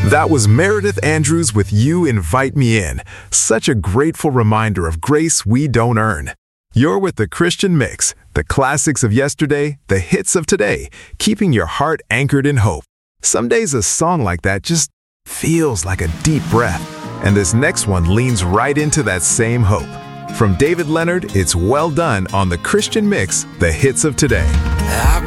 That was Meredith Andrews with You Invite Me In. Such a grateful reminder of grace we don't earn. You're with the Christian Mix, the classics of yesterday, the hits of today, keeping your heart anchored in hope. Some days a song like that just feels like a deep breath, and this next one leans right into that same hope. From David Leonard, it's Well Done on the Christian Mix, the hits of today. I've